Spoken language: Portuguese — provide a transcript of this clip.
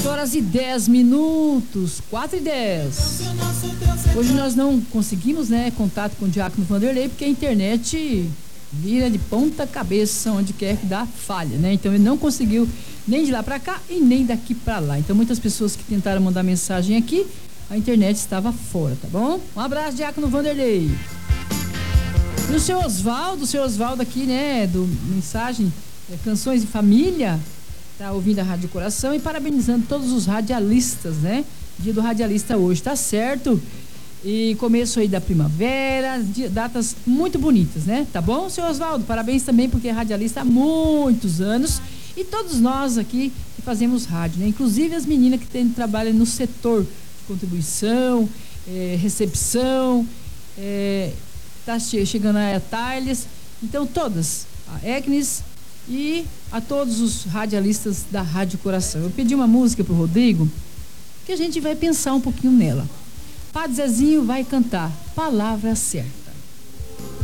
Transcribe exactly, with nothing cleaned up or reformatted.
Horas e dez minutos, quatro e dez. Hoje nós não conseguimos, né, contato com o Diácono Vanderlei, porque a internet vira de ponta cabeça onde quer que dá falha, né? Então ele não conseguiu nem de lá para cá e nem daqui para lá. Então muitas pessoas que tentaram mandar mensagem aqui, a internet estava fora, tá bom? Um abraço, Diácono Vanderlei. E o seu Osvaldo, o seu Osvaldo aqui, né, do mensagem, é, Canções de Família, tá ouvindo a Rádio Coração e parabenizando todos os radialistas, né? Dia do radialista hoje, tá certo? E começo aí da primavera, datas muito bonitas, né? Tá bom, seu Osvaldo? Parabéns também, porque é radialista há muitos anos e todos nós aqui que fazemos rádio, né? Inclusive as meninas que tem, trabalham no setor de contribuição, é, recepção, é, tá chegando a Thales, então todas, a Agnes e a todos os radialistas da Rádio Coração. Eu pedi uma música pro Rodrigo, que a gente vai pensar um pouquinho nela. Padre Zezinho vai cantar Palavra Certa.